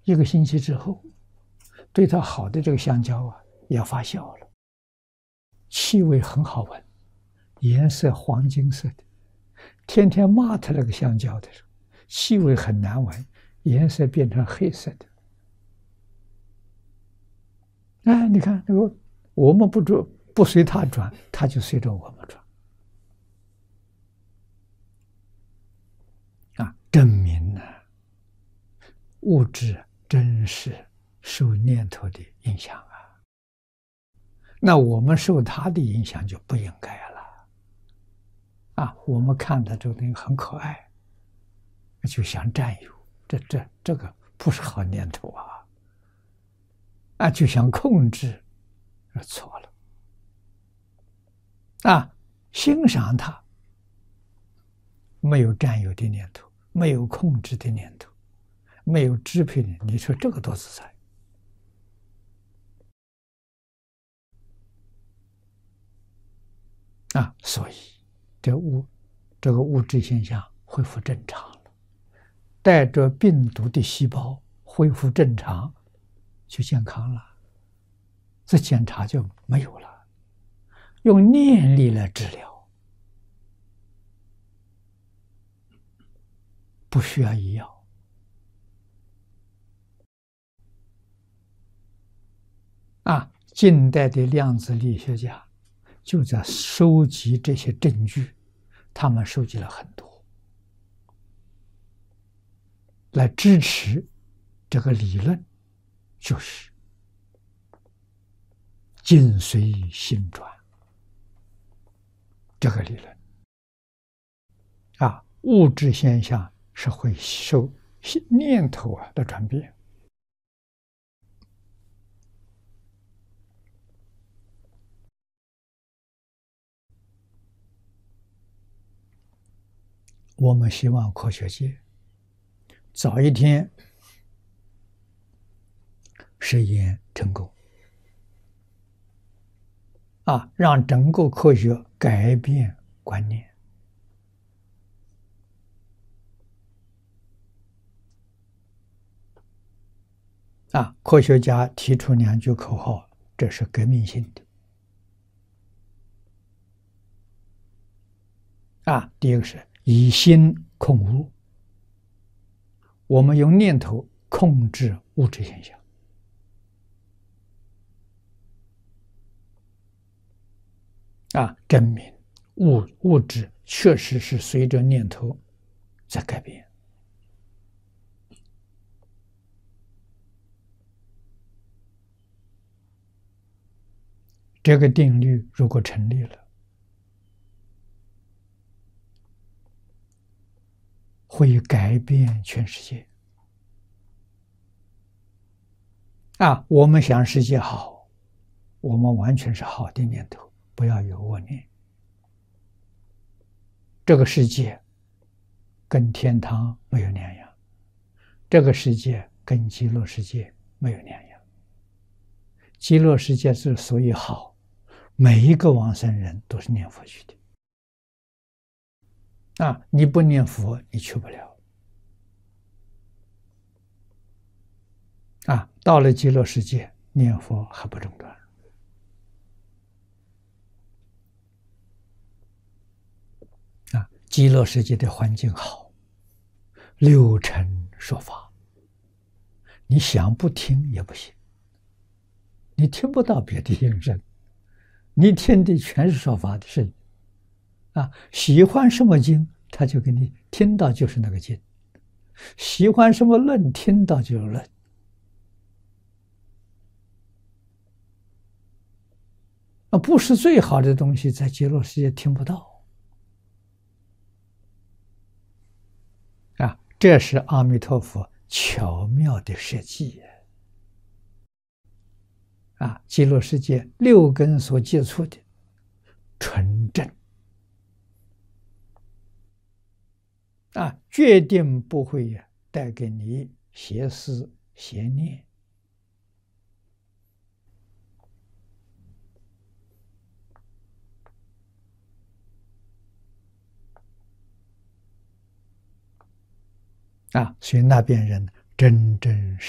1个星期之后，对它好的这个香蕉啊，也发酵了，气味很好闻，颜色黄金色的。天天骂它那个香蕉的时候，气味很难闻，颜色变成黑色的。哎，你看那个，我们不随它转，它就随着我们转。啊，证明呢，物质真是受念头的影响啊。那我们受它的影响就不应该了。啊，我们看的这个东西很可爱，就想占有，这个不是好念头啊！啊，就想控制，错了。啊，欣赏它，没有占有的念头，没有控制的念头，没有支配的，你说这个多自在啊！所以这个物质现象恢复正常了，带着病毒的细胞恢复正常，就健康了，这检查就没有了。用念力来治疗，不需要医药。啊，近代的量子力学家就在收集这些证据，他们收集了很多，来支持这个理论，就是境随心转这个理论。啊，物质现象是会受念头的转变。我们希望科学界早一天实验成功，啊，让整个科学改变观念。啊，科学家提出2句口号，这是革命性的。啊，第一个是以心控物，我们用念头控制物质现象。啊，证明物质确实是随着念头在改变。这个定律如果成立了，会改变全世界。啊，我们想世界好，我们完全是好的念头，不要有恶念。这个世界跟天堂没有两样，这个世界跟极乐世界没有两样。极乐世界之所以好，每一个往生人都是念佛去的。啊，你不念佛，你去不了。啊，到了极乐世界，念佛还不中断。啊，极乐世界的环境好，6尘说法，你想不听也不行，你听不到别的音声，你听的全是说法的声音。啊，喜欢什么经，他就给你听到就是那个经；喜欢什么论，听到就是论。不是最好的东西，在极乐世界听不到。啊，这是阿弥陀佛巧妙的设计。啊，极乐世界6根所接触的纯正，啊，决定不会带给你邪思邪念。啊，所以那边人真正是